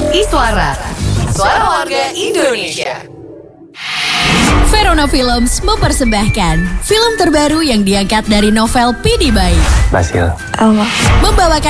Iswara, suara warga Indonesia. Verona Films mempersembahkan film terbaru yang diangkat dari novel P.D. Baik. Basil. Membawakan